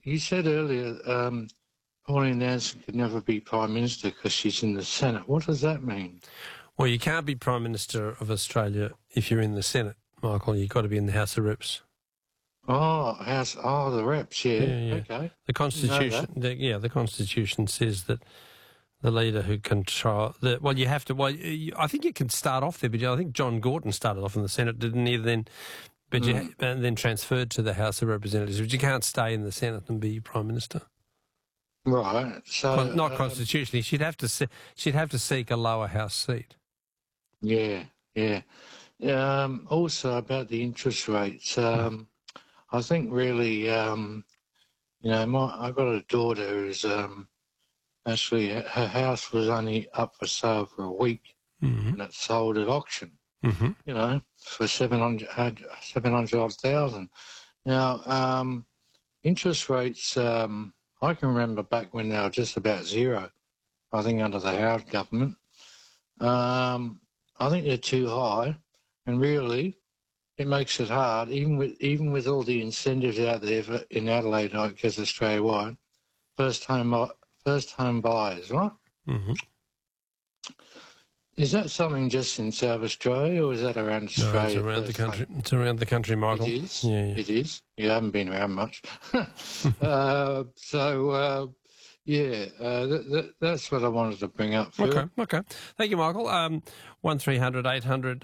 you said earlier Pauline Hanson could never be Prime Minister because she's in the Senate. What does that mean? Well, you can't be Prime Minister of Australia if you're in the Senate, Michael. You've got to be in the House of Reps. The Reps, yeah. Okay. The Constitution, the Constitution says that the leader who control you have to. I think you can start off there, but I think John Gorton started off in the Senate, didn't he? And then transferred to the House of Representatives. But you can't stay in the Senate and be Prime Minister. Right. So not constitutionally. She'd have to seek a lower house seat. Yeah. Also about the interest rates. I think really, I've got a daughter who's actually her house was only up for sale for a week, and it sold at auction. For 700,000. Now, interest rates. I can remember back when they were just about zero. I think under the Howard government. I think they're too high, and really, it makes it hard, even with all the incentives out there in Adelaide, I guess Australia-wide, first home buyers, right? Mm-hmm. Is that something just in South Australia, or is that around Australia? No, it's around the country. It's around the country, Michael. It is. Yeah. It is. You haven't been around much, that's what I wanted to bring up. Phil. Okay. Thank you, Michael. 1300 800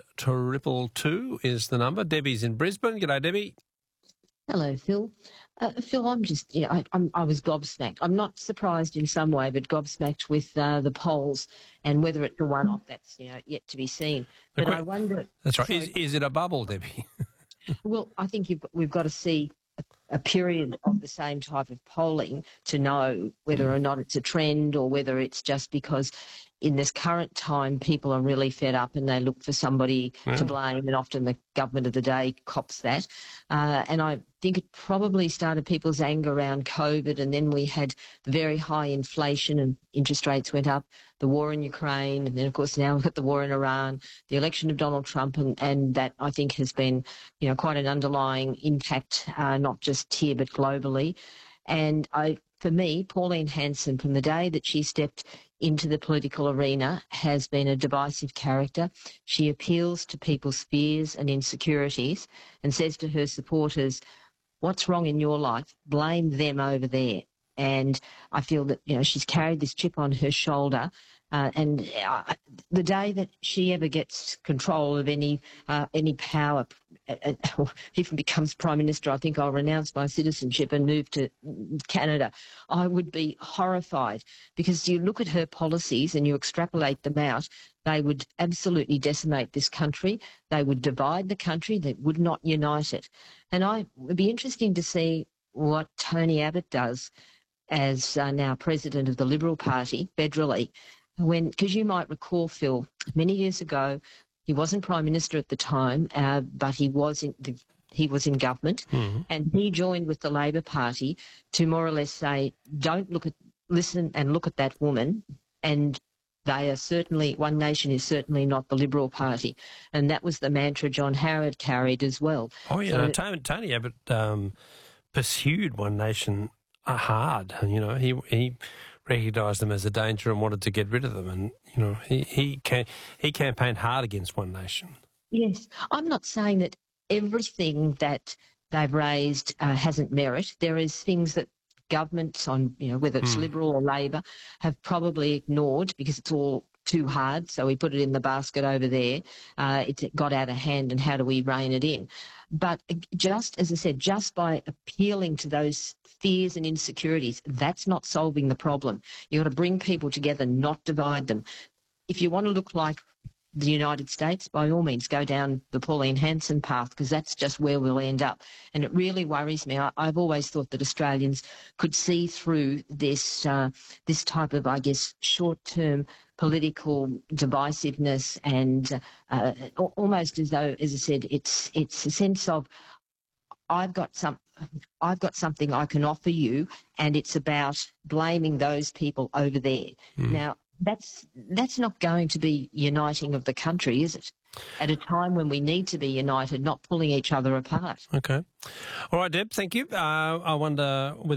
222 is the number. Debbie's in Brisbane. G'day, Debbie. Hello, Phil. Phil, I'm just, I was gobsmacked. I'm not surprised in some way, but gobsmacked with the polls and whether it's a one-off, that's yet to be seen. But I wonder. That's right. Is it a bubble, Debbie? Well, I think we've got to see a period of the same type of polling to know whether or not it's a trend or whether it's just because in this current time people are really fed up and they look for somebody to blame, and often the government of the day cops that. And I think it probably started people's anger around COVID, and then we had the very high inflation and interest rates went up, the war in Ukraine, and then, of course, now we've got the war in Iran, the election of Donald Trump, and that, I think, has been, quite an underlying impact, not just here but globally. And for me, Pauline Hanson, from the day that she stepped into the political arena, has been a divisive character. She appeals to people's fears and insecurities and says to her supporters, what's wrong in your life? Blame them over there. And I feel that, she's carried this chip on her shoulder. And the day that she ever gets control of any power, even becomes Prime Minister, I think I'll renounce my citizenship and move to Canada. I would be horrified, because you look at her policies and you extrapolate them out, they would absolutely decimate this country. They would divide the country. They would not unite it. And it would be interesting to see what Tony Abbott does as now President of the Liberal Party federally. Because you might recall, Phil, many years ago, he wasn't Prime Minister at the time, but he was in government, and he joined with the Labor Party to more or less say, listen and look at that woman, and they are certainly, One Nation is certainly not the Liberal Party. And that was the mantra John Howard carried as well. Oh, yeah, Tony Abbott pursued One Nation hard. He recognised them as a danger and wanted to get rid of them. And, he campaigned hard against One Nation. Yes. I'm not saying that everything that they've raised hasn't merit. There is things that governments on, whether it's Liberal or Labor, have probably ignored because it's all too hard. So we put it in the basket over there. It got out of hand, and how do we rein it in? But just, as I said, just by appealing to those fears and insecurities, that's not solving the problem. You've got to bring people together, not divide them. If you want to look like the United States, by all means, go down the Pauline Hanson path, because that's just where we'll end up. And it really worries me. I've always thought that Australians could see through this type of, I guess, short-term political divisiveness, and almost as though, as I said, it's a sense of I've got something I can offer you, and it's about blaming those people over there. Now, that's not going to be uniting of the country, is it? At a time when we need to be united, not pulling each other apart. Okay. All right, Deb, thank you. I wonder